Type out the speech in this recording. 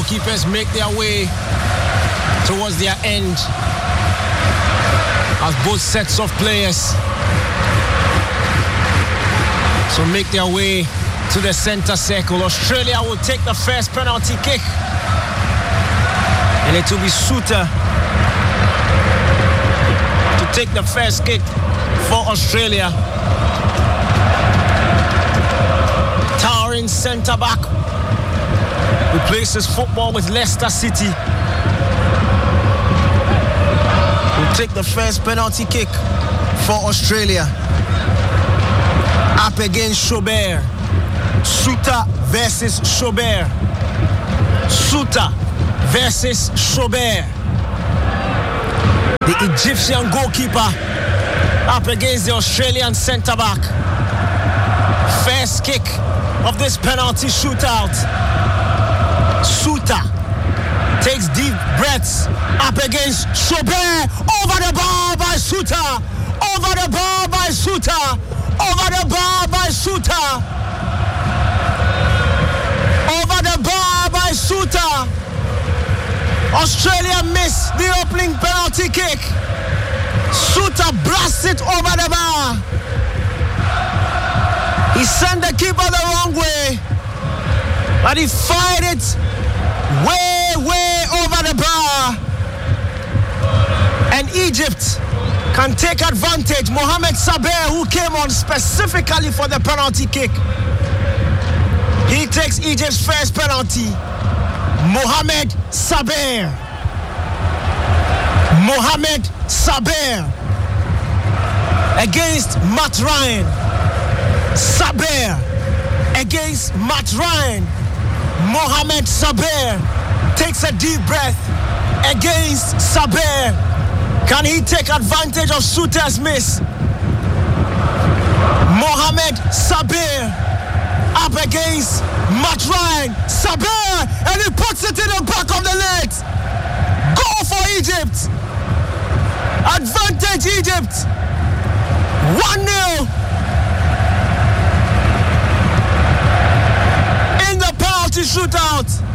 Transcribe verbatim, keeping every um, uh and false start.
goalkeepers make their way towards their end as both sets of players so make their way to the center circle. Australia will take the first penalty kick, and it will be Souttar to take the first kick for Australia. Towering center back who places football with Leicester City will take the first penalty kick for Australia. Up against Chaubert. Souttar versus Chaubert. Souttar versus Chaubert. The Egyptian goalkeeper up against the Australian centre back. First kick of this penalty shootout. Souttar takes deep breaths up against Chaubert. Over the bar by Souttar. Over the bar by Souttar. Over the bar by Souttar. Over the bar by Souttar. Australia missed the opening penalty kick. Souttar blasts it over the bar. He sent the keeper the wrong way, but he fired it way, way over the bar. And Egypt can take advantage. Mohamed Saber, who came on specifically for the penalty kick, he takes Egypt's first penalty. Mohamed Saber. Mohamed Saber against Matt Ryan. Saber against Matt Ryan. Mohamed Saber takes a deep breath against Saber. Can he take advantage of Souttar's miss? Mohamed Saber up against Matt Ryan. Saber, and he puts it in the back of the legs. Goal for Egypt. Advantage Egypt. one nil. In the penalty shootout.